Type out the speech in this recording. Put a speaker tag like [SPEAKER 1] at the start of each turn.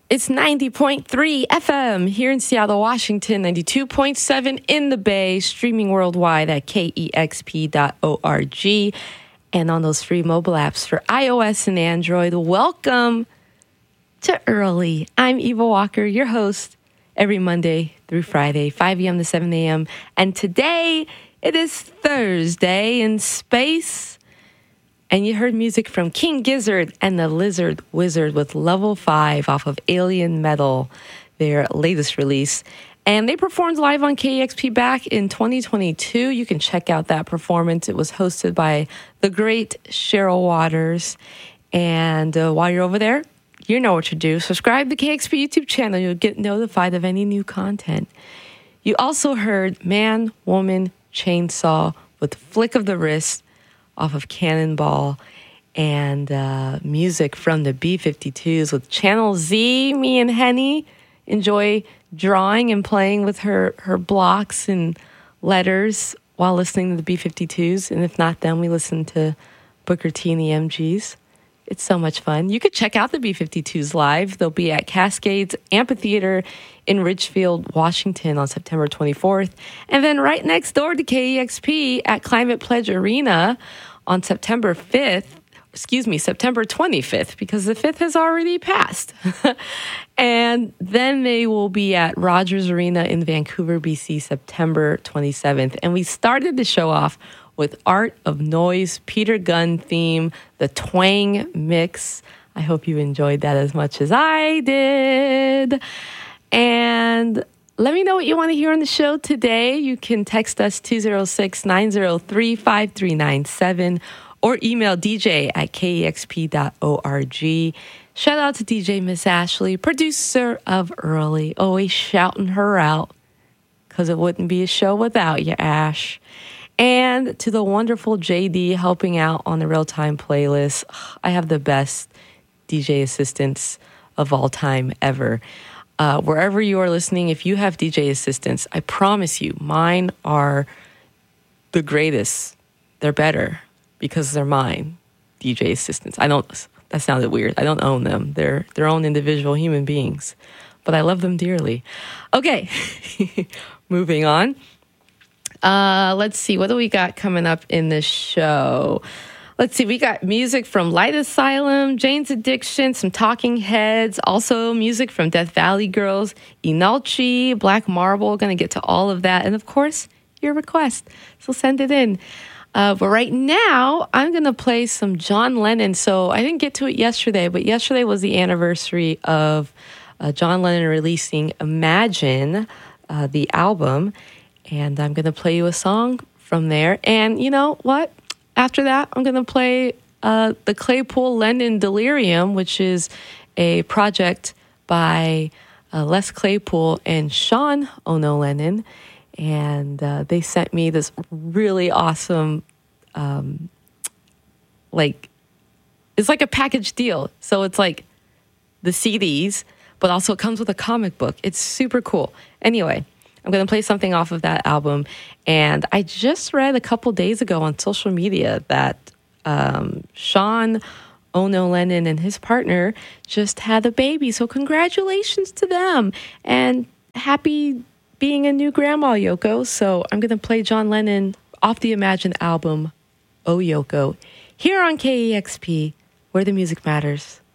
[SPEAKER 1] It's 90.3 FM here in Seattle, Washington, 92.7 in the Bay, streaming worldwide at kexp.org and on those free mobile apps for iOS and Android. Welcome to Early. I'm Eva Walker, your host, every Monday through Friday, 5 a.m. to 7 a.m. And today, it is Thursday in space. And you heard music from King Gizzard and the Lizard Wizard with Level 5 off of Alien Metal, their latest release. And they performed live on KEXP back in 2022. You can check out that performance. It was hosted by the great Cheryl Waters. And while you're over there, you know what to do. Subscribe to the KEXP YouTube channel. You'll get notified of any new content. You also heard Man, Woman, Chainsaw with Flick of the Wrist off of Cannonball, and music from the B-52s with Channel Z. Me and Henny enjoy drawing and playing with her blocks and letters while listening to the B-52s. And if not them, we listen to Booker T and the MGs. It's so much fun. You could check out the B-52s live. They'll be at Cascades Amphitheater in Ridgefield, Washington on September 24th. And then right next door to KEXP at Climate Pledge Arena on September 25th, because the 5th has already passed. And then they will be at Rogers Arena in Vancouver, BC, September 27th. And we started the show off with Art of Noise, Peter Gunn theme, the Twang Mix. I hope you enjoyed that as much as I did. And let me know what you want to hear on the show today. You can text us 206-903-5397 or email DJ at kexp.org. Shout out to DJ Miss Ashley, producer of Early, always shouting her out because it wouldn't be a show without you, Ash. And to the wonderful JD helping out on the real-time playlist. I have the best DJ assistants of all time ever. Wherever you are listening, if you have DJ assistants, I promise you, mine are the greatest. They're better because they're mine, DJ assistants. That sounded weird. I don't own them. They're their own individual human beings, but I love them dearly. Okay, moving on. Let's see. What do we got coming up in this show? Let's see. We got music from Light Asylum, Jane's Addiction, some Talking Heads, also music from Death Valley Girls, Inalchi, Black Marble. Going to get to all of that. And of course, your request. So send it in. But right now, I'm going to play some John Lennon. So I didn't get to it yesterday, but yesterday was the anniversary of John Lennon releasing Imagine, the album. And I'm going to play you a song from there. And you know what? After that, I'm going to play the Claypool Lennon Delirium, which is a project by Les Claypool and Sean Ono Lennon. And they sent me this really awesome, it's like a package deal. So it's like the CDs, but also it comes with a comic book. It's super cool. Anyway, I'm going to play something off of that album. And I just read a couple days ago on social media that Sean Ono Lennon and his partner just had a baby. So congratulations to them. And happy being a new grandma, Yoko. So I'm going to play John Lennon off the Imagine album, Oh Yoko, here on KEXP, where the music matters.